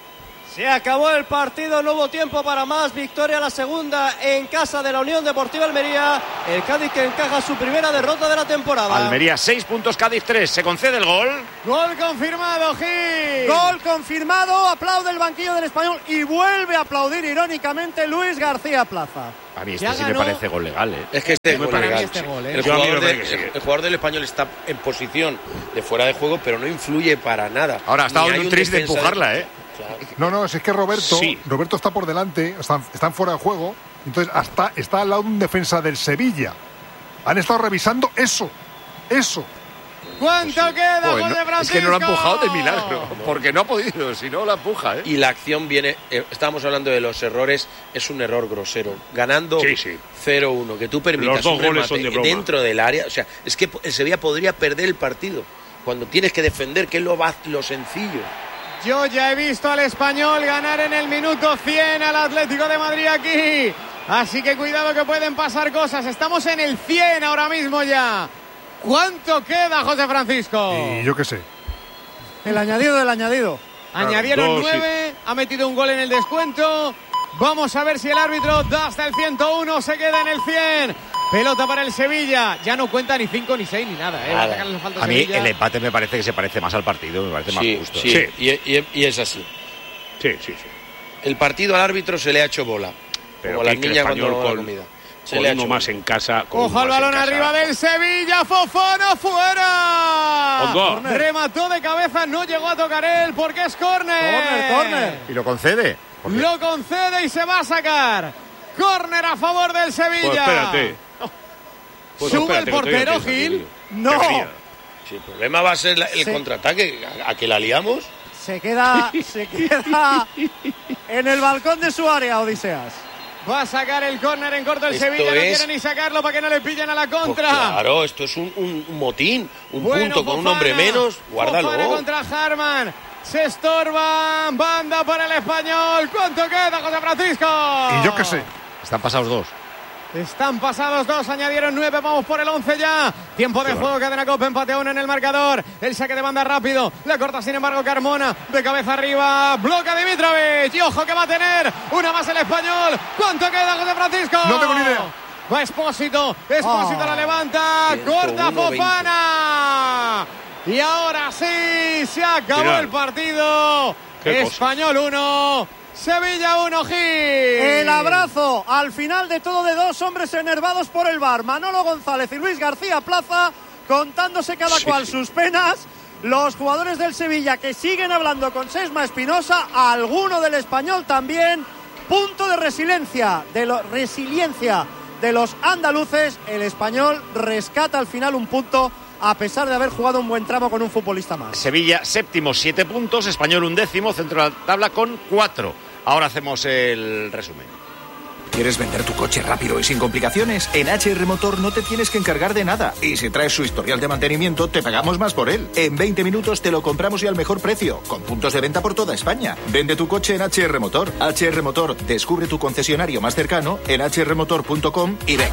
Se acabó el partido, no hubo tiempo para más. Victoria la segunda en casa de la Unión Deportiva Almería. El Cádiz que encaja su primera derrota de la temporada. Almería 6 puntos, Cádiz 3. ¿Se concede el gol? Gol confirmado, Gil. Gol confirmado. Aplaude el banquillo del Español y vuelve a aplaudir irónicamente Luis García Plaza. A mí sí me parece gol legal, ¿eh? Es que este es gol legal. El jugador del Español está en posición de fuera de juego, pero no influye para nada. Ahora ha estado un tris de empujarla, ¿eh? No, es que Roberto está por delante, están fuera de juego, entonces está al lado de un defensa del Sevilla. Han estado revisando eso. ¿Cuánto queda, José Francisco? Es que no lo ha empujado de milagro, porque no ha podido, si no la empuja, ¿eh? Y la acción viene, estábamos hablando de los errores, es un error grosero. Ganando 0-1, que tú permitas un remate dentro del área, o sea, es que el Sevilla podría perder el partido cuando tienes que defender, que es lo sencillo. Yo ya he visto al Español ganar en el minuto 100 al Atlético de Madrid aquí. Así que cuidado que pueden pasar cosas. Estamos en el 100 ahora mismo ya. ¿Cuánto queda, José Francisco? Y yo qué sé. El añadido del añadido. Añadieron 9, ha metido un gol en el descuento. Vamos a ver si el árbitro da hasta el 101, se queda en el 100. Pelota para el Sevilla. Ya no cuenta ni 5, ni 6, ni nada. A mí el empate me parece que se parece más al partido, me parece más justo. Sí. Y es así. Sí. El partido al árbitro se le ha hecho bola. Pero como las niñas cuando no la comida. Con uno más en casa. Ojo al balón arriba del Sevilla. Fofana fuera. Remató de cabeza, no llegó a tocar él porque es córner. Y lo concede. Lo concede y se va a sacar. Córner a favor del Sevilla. Pues espérate. Sube el portero, Gil. No. Si el problema va a ser el contraataque, a que la liamos. Se queda en el balcón de su área, Odiseas. Va a sacar el córner en corto el Sevilla, no quiere ni sacarlo para que no le pillen a la contra. Pues claro, esto es un motín, punto con Fofana, un hombre menos, guárdalo. Fofana contra Harman, se estorban, banda para el Español. ¿Cuánto queda, José Francisco? Y yo qué sé. Están pasados 2. Están pasados 2, añadieron 9, vamos por el 11 ya. Tiempo de juego, cadena Copa, empate a 1 en el marcador. El saque de banda rápido, la corta sin embargo Carmona, de cabeza arriba, bloca Dimitrovic. Y ojo que va a tener una más el Español. ¿Cuánto queda, José Francisco? No tengo ni idea. Va Expósito la levanta, corta Fofana. Y ahora sí, se acabó el partido. Español 1. Sevilla 1, Gil. El abrazo al final de todo de dos hombres enervados por el VAR. Manolo González y Luis García Plaza contándose cada cual sus penas. Los jugadores del Sevilla que siguen hablando con Sesma Espinosa, alguno del Español también. Punto de resiliencia de los andaluces. El Español rescata al final un punto a pesar de haber jugado un buen tramo con un futbolista más. Sevilla séptimo, 7 puntos. Español 11º, centro de la tabla con 4. Ahora hacemos el resumen. ¿Quieres vender tu coche rápido y sin complicaciones? En HR Motor no te tienes que encargar de nada. Y si traes su historial de mantenimiento, te pagamos más por él. En 20 minutos te lo compramos y al mejor precio, con puntos de venta por toda España. Vende tu coche en HR Motor. HR Motor, descubre tu concesionario más cercano en hrmotor.com y ven.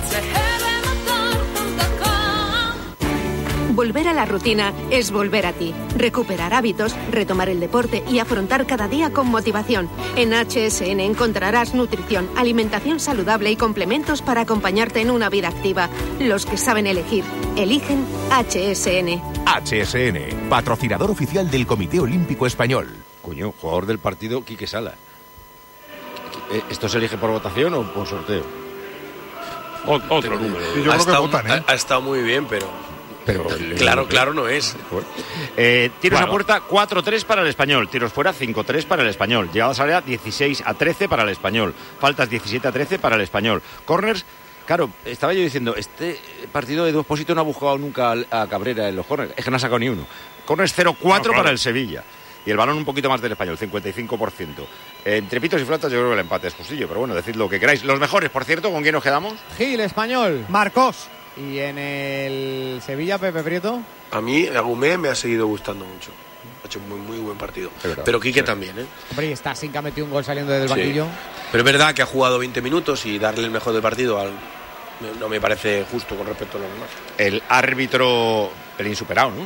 Volver a la rutina es volver a ti. Recuperar hábitos, retomar el deporte y afrontar cada día con motivación. En HSN encontrarás nutrición, alimentación saludable y complementos para acompañarte en una vida activa. Los que saben elegir, eligen HSN. HSN, patrocinador oficial del Comité Olímpico Español. Coño, jugador del partido, Quique Sala. ¿Esto se elige por votación o por sorteo? Otro número. Ha estado muy bien, pero claro no es. Tiros a puerta 4-3 para el Español, tiros fuera 5-3 para el Español, llegadas a área 16-13 para el Español, faltas 17-13 para el Español, corners. Claro, estaba yo diciendo, este partido de Expósito no ha buscado nunca a Cabrera en los corners, es que no ha sacado ni uno. Corners 0-4 para el Sevilla. Y el balón un poquito más del Español, 55%. Entre pitos y flautas yo creo que el empate es justillo, pero bueno, decid lo que queráis. Los mejores, por cierto, ¿con quién nos quedamos? Gil, Español. Marcos. Y en el Sevilla, Pepe Prieto. A mí, Agumé me ha seguido gustando mucho. Ha hecho un muy buen partido. Pero Quique también, ¿eh? Hombre, y Stassin que ha metido un gol saliendo del banquillo. Pero es verdad que ha jugado 20 minutos y darle el mejor del partido no me parece justo con respecto a los demás. El árbitro, el insuperado, ¿no?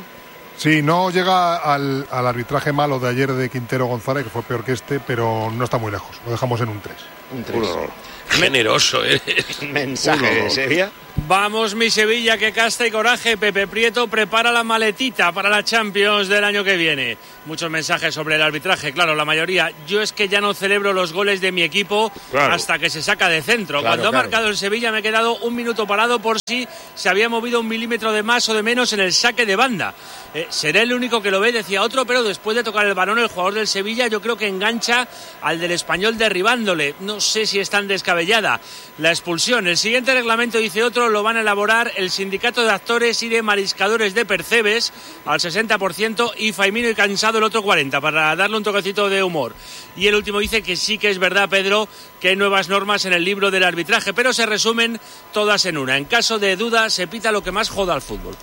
Sí, no llega al arbitraje malo de ayer de Quintero González, que fue peor que pero no está muy lejos. Lo dejamos en un 3. Un 3. Generoso eres. Mensaje de Sevilla. Vamos, mi Sevilla, que casta y coraje. Pepe Prieto prepara la maletita para la Champions del año que viene. Muchos mensajes sobre el arbitraje, claro, la mayoría. Yo es que ya no celebro los goles de mi equipo hasta que se saca de centro. Cuando ha marcado el Sevilla me he quedado un minuto parado por si se había movido un milímetro de más o de menos en el saque de banda. Seré el único que lo ve, decía otro, pero después de tocar el balón el jugador del Sevilla yo creo que engancha al del Español derribándole. No sé si es tan descabellada la expulsión. El siguiente reglamento, dice otro, lo van a elaborar el sindicato de actores y de mariscadores de Percebes al 60% y Faimino y Cansado el otro 40%, para darle un toquecito de humor. Y el último dice que sí que es verdad, Pedro, que hay nuevas normas en el libro del arbitraje, pero se resumen todas en una. En caso de duda, se pita lo que más joda al fútbol.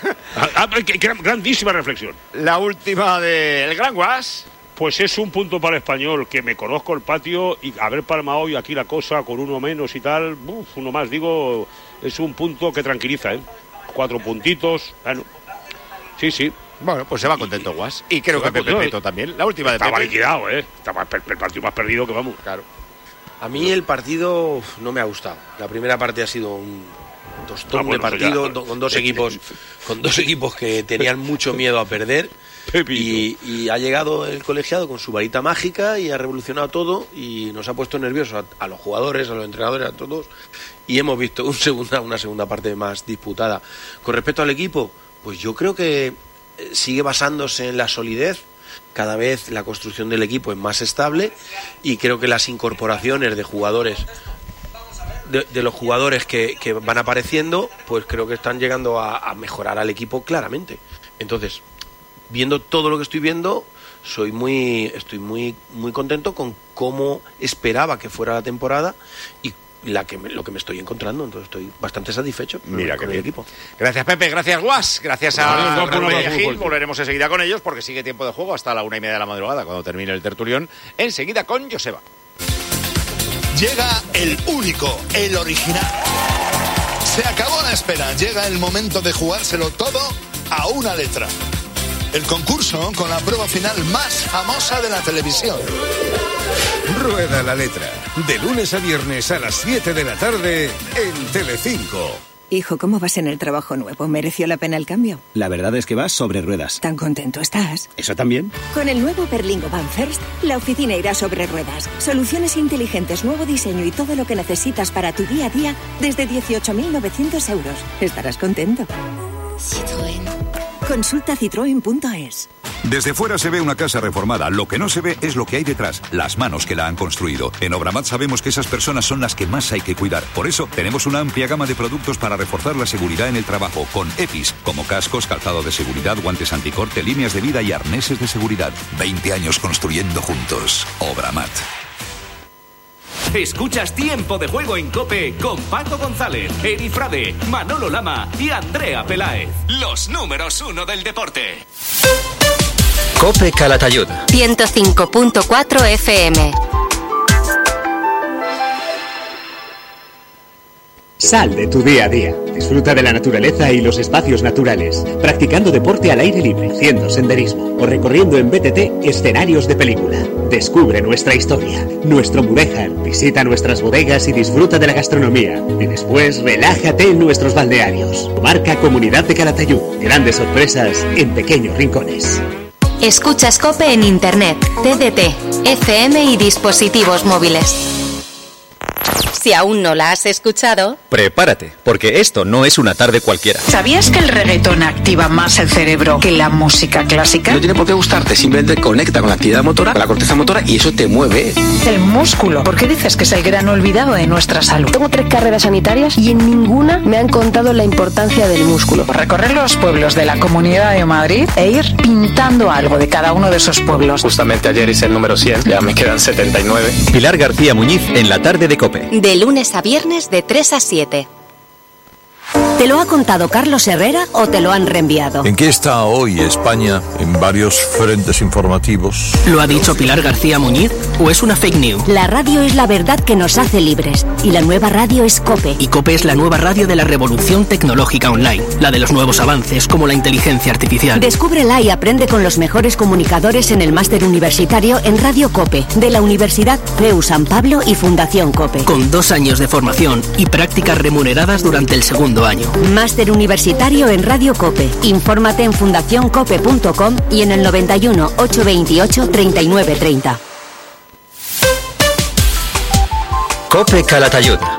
Grandísima reflexión. La última del Gran Guas. Pues es un punto para el Español, que me conozco el patio y haber palmado hoy aquí la cosa con uno menos y tal, uno más, digo, es un punto que tranquiliza, 4 puntitos, bueno, sí. Bueno, pues se va contento Guas. Y creo que Pepe Prieto también. La última de Pepe. Estaba liquidado, estaba el partido más perdido que vamos. Claro. A mí el partido no me ha gustado. La primera parte ha sido un tostón de partido con dos equipos que tenían mucho miedo a perder. Y ha llegado el colegiado con su varita mágica y ha revolucionado todo y nos ha puesto nerviosos a los jugadores, a los entrenadores, a todos, y hemos visto una segunda parte más disputada. Con respecto al equipo, pues yo creo que sigue basándose en la solidez. Cada vez la construcción del equipo es más estable y creo que las incorporaciones de jugadores de los jugadores que van apareciendo, pues creo que están llegando a mejorar al equipo claramente. Entonces, viendo todo lo que estoy viendo, estoy muy contento con cómo esperaba que fuera la temporada y lo que me estoy encontrando. Entonces estoy bastante satisfecho con el equipo. Gracias, Pepe, gracias, Guas, gracias a Gil. Volveremos enseguida con ellos porque sigue tiempo de juego hasta la 1:30 de la madrugada cuando termine el tertulión. Enseguida con Joseba. Llega el único, el original. Se acabó la espera, llega el momento de jugárselo todo a una letra. El concurso con la prueba final más famosa de la televisión. Rueda la letra. De lunes a viernes a las 7 de la tarde en Telecinco. Hijo, ¿cómo vas en el trabajo nuevo? ¿Mereció la pena el cambio? La verdad es que vas sobre ruedas. ¿Tan contento estás? ¿Eso también? Con el nuevo Berlingo Van First, la oficina irá sobre ruedas. Soluciones inteligentes, nuevo diseño y todo lo que necesitas para tu día a día desde 18.900 euros. Estarás contento. Citroën. Consulta citroen.es. Desde fuera se ve una casa reformada. Lo que no se ve es lo que hay detrás, las manos que la han construido. En Obramat sabemos que esas personas son las que más hay que cuidar. Por eso tenemos una amplia gama de productos para reforzar la seguridad en el trabajo, con EPIs, como cascos, calzado de seguridad, guantes anticorte, líneas de vida y arneses de seguridad. 20 años construyendo juntos. Obramat. Escuchas Tiempo de Juego en COPE con Paco González, Eri Frade, Manolo Lama y Andrea Peláez. Los números 1 del deporte. COPE Calatayud 105.4 FM. Sal de tu día a día. Disfruta de la naturaleza y los espacios naturales, practicando deporte al aire libre, haciendo senderismo o recorriendo en BTT escenarios de película. Descubre nuestra historia, nuestro Mudéjar, visita nuestras bodegas y disfruta de la gastronomía. Y después relájate en nuestros balnearios. Marca Comunidad de Calatayud. Grandes sorpresas en pequeños rincones. Escuchas COPE en Internet, TDT, FM y dispositivos móviles. Si aún no la has escuchado, prepárate, porque esto no es una tarde cualquiera. ¿Sabías que el reggaetón activa más el cerebro que la música clásica? No tiene por qué gustarte, simplemente conecta con la actividad motora, con la corteza motora, y eso te mueve. El músculo. ¿Por qué dices que es el gran olvidado de nuestra salud? Tengo 3 carreras sanitarias y en ninguna me han contado la importancia del músculo. Recorrer los pueblos de la Comunidad de Madrid e ir pintando algo de cada uno de esos pueblos. Justamente ayer hice el número 100, ya me quedan 79. Pilar García Muñiz en la tarde de COPE. De lunes a viernes de 3 a 7. ¿Te lo ha contado Carlos Herrera o te lo han reenviado? ¿En qué está hoy España en varios frentes informativos? ¿Lo ha dicho Pilar García Muñiz o es una fake news? La radio es la verdad que nos hace libres y la nueva radio es COPE. Y COPE es la nueva radio de la revolución tecnológica online, la de los nuevos avances como la inteligencia artificial. Descúbrela y aprende con los mejores comunicadores en el máster universitario en Radio COPE de la Universidad CEU San Pablo y Fundación COPE. Con 2 años de formación y prácticas remuneradas durante el segundo año. Máster universitario en Radio COPE. Infórmate en fundacioncope.com y en el 91 828 3930. COPE Calatayud.